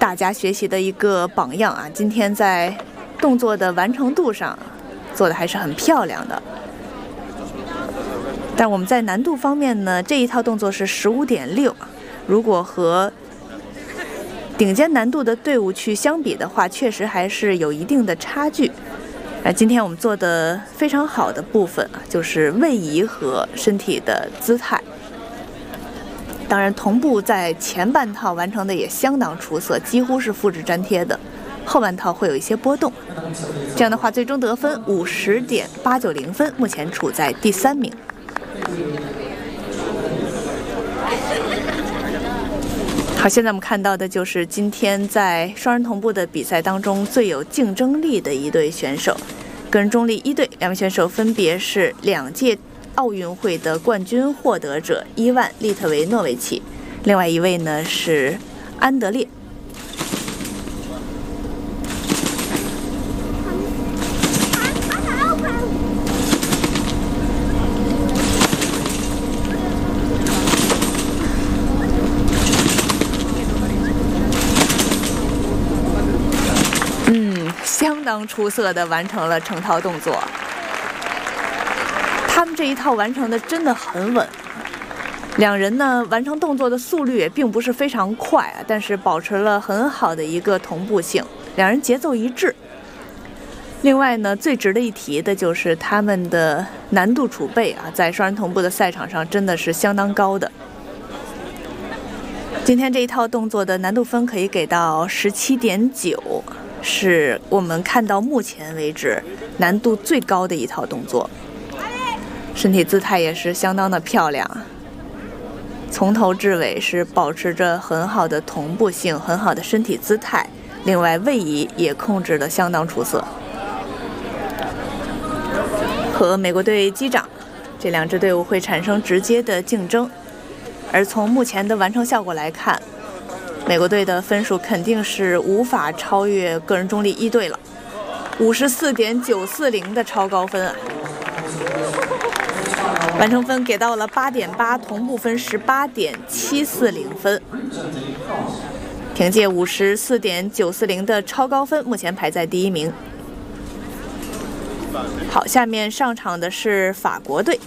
大家学习的一个榜样啊。今天在动作的完成度上做的还是很漂亮的。但我们在难度方面呢，这一套动作是15.6，如果和顶尖难度的队伍去相比的话，确实还是有一定的差距。今天我们做的非常好的部分啊，就是位移和身体的姿态。当然，同步在前半套完成的也相当出色，几乎是复制粘贴的。后半套会有一些波动。这样的话，最终得分50.890分，目前处在第3名。好，现在我们看到的就是今天在双人同步的比赛当中最有竞争力的一对选手，个人中立1队，两位选手分别是2届奥运会的冠军获得者伊万·利特维诺维奇，另外一位呢是安德烈。相当出色地完成了成套动作，他们这一套完成的真的很稳。两人呢完成动作的速率也并不是非常快啊，但是保持了很好的一个同步性，两人节奏一致。另外呢，最值得一提的就是他们的难度储备啊，在双人同步的赛场上真的是相当高的。今天这一套动作的难度分可以给到17.9。是我们看到目前为止难度最高的一套动作，身体姿态也是相当的漂亮，从头至尾是保持着很好的同步性，很好的身体姿态，另外位移也控制得相当出色。和美国队击掌，这两支队伍会产生直接的竞争，而从目前的完成效果来看，美国队的分数肯定是无法超越个人中立1队了，54.940的超高分啊！完成分给到了8.8，同步分18.740分，凭借54.940的超高分，目前排在第1名。好，下面上场的是法国队。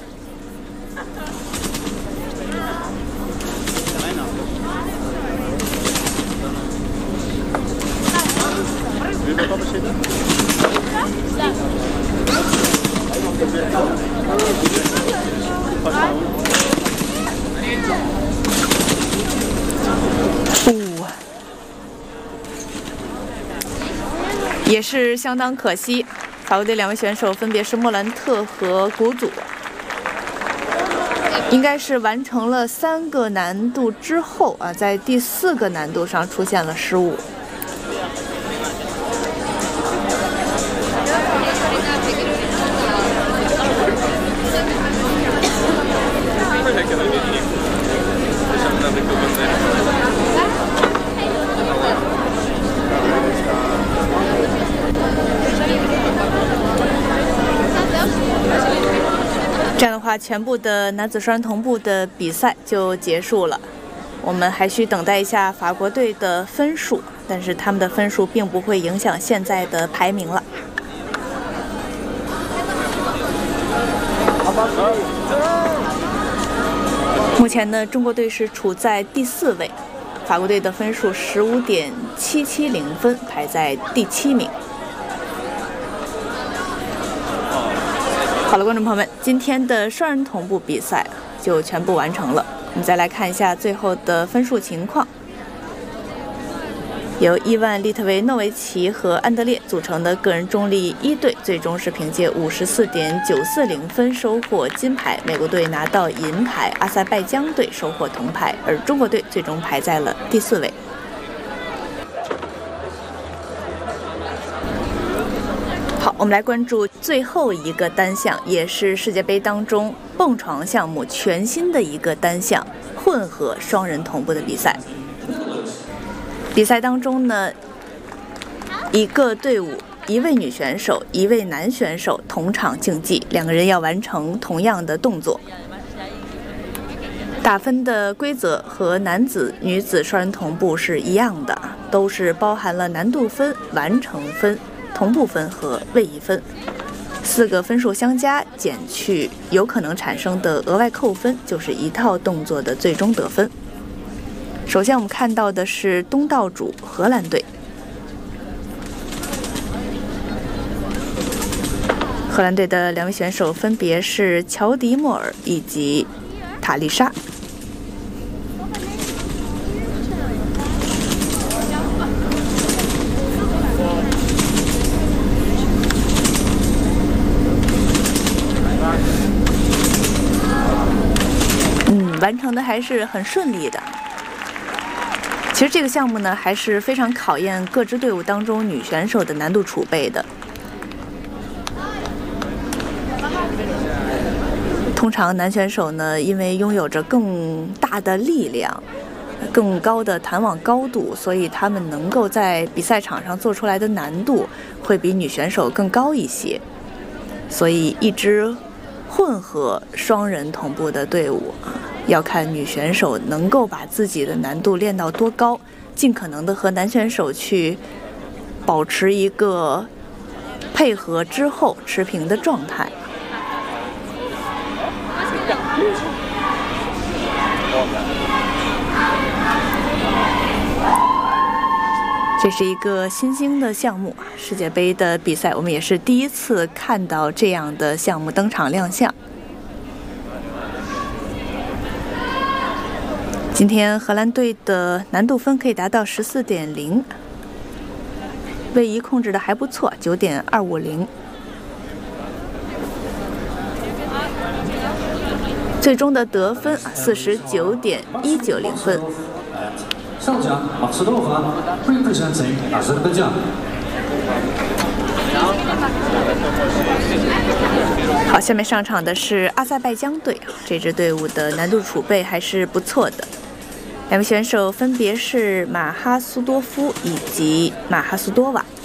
也是相当可惜，法国队两位选手分别是莫兰特和古祖，应该是完成了3个难度之后啊，在第4个难度上出现了失误。这样的话，全部的男子双人同步的比赛就结束了。我们还需等待一下法国队的分数，但是他们的分数并不会影响现在的排名了。目前呢，中国队是处在第4位，法国队的分数15.770分，排在第7名。好了，观众朋友们，今天的双人同步比赛就全部完成了。我们再来看一下最后的分数情况。由伊万·利特维诺维奇和安德烈组成的个人中立1队，最终是凭借54.940分收获金牌，美国队拿到银牌，阿塞拜疆队收获铜牌，而中国队最终排在了第4位。好，我们来关注最后一个单项，也是世界杯当中蹦床项目全新的一个单项——混合双人同步的比赛。比赛当中呢，一个队伍1位女选手、1位男选手同场竞技，2个人要完成同样的动作。 打分的规则和男子、女子双人同步是一样的，都是包含了难度分、完成分、同步分和位移分，4个分数相加，减去有可能产生的额外扣分，就是一套动作的最终得分。首先我们看到的是东道主荷兰队，荷兰队的2位选手分别是乔迪莫尔以及塔丽莎。完成的还是很顺利的。其实这个项目呢，还是非常考验各支队伍当中女选手的难度储备的。通常男选手呢，因为拥有着更大的力量、更高的弹网高度，所以他们能够在比赛场上做出来的难度会比女选手更高一些。所以一支混合双人同步的队伍，要看女选手能够把自己的难度练到多高，尽可能的和男选手去保持一个配合之后持平的状态。这是一个新兴的项目，世界杯的比赛我们也是第一次看到这样的项目登场亮相。今天荷兰队的难度分可以达到14.0，位移控制的还不错，9.250。最终的得分49.190分。 上奖马斯多夫 representing Azerbaijan。 好，下面上场的是阿塞拜疆队，这支队伍的难度储备还是不错的。2位选手分别是马哈苏多夫以及马哈苏多瓦。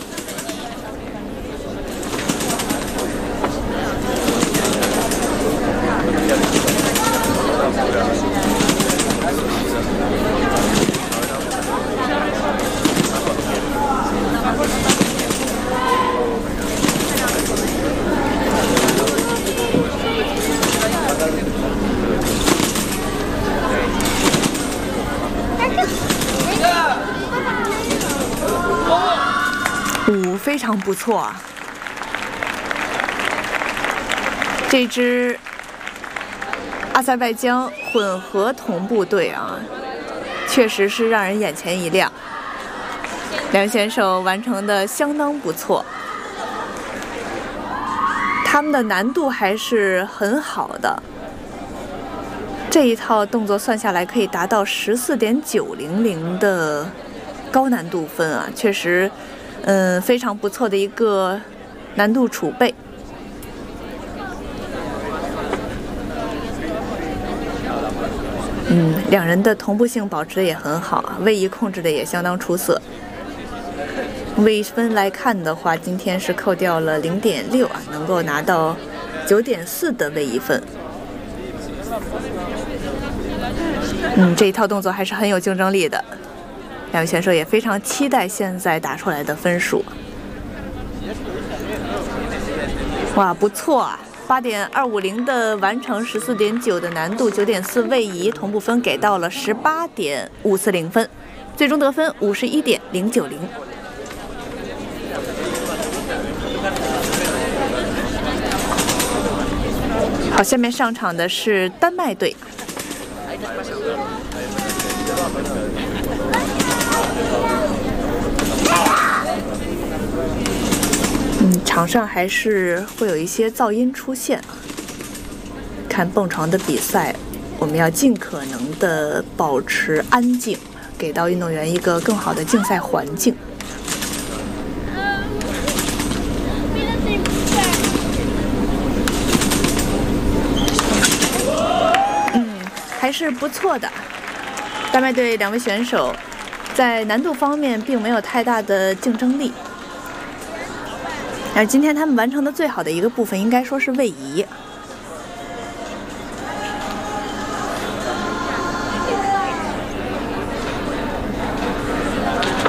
非常不错啊！这支阿塞拜疆混合同步队啊，确实是让人眼前一亮。2位选手完成的相当不错，他们的难度还是很好的。这一套动作算下来可以达到14.900的高难度分啊，确实。非常不错的一个难度储备。2人的同步性保持的也很好啊，位移控制的也相当出色。位分来看的话，今天是扣掉了0.6啊，能够拿到9.4的位移分。这一套动作还是很有竞争力的。2位选手也非常期待现在打出来的分数。哇，不错啊！8.250的完成，14.9的难度，9.4位移，同步分给到了18.540分，最终得分51.090。好，下面上场的是丹麦队。场上还是会有一些噪音出现。看蹦床的比赛，我们要尽可能的保持安静，给到运动员一个更好的竞赛环境。还是不错的。丹麦队2位选手在难度方面并没有太大的竞争力。而今天他们完成的最好的一个部分，应该说是位移。